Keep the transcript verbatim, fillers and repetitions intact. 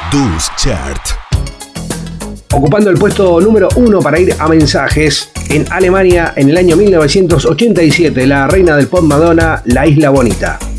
Dus Chart. Ocupando el puesto número uno para ir a mensajes, en Alemania en el año mil novecientos ochenta y siete, la reina del pop Madonna, La Isla Bonita.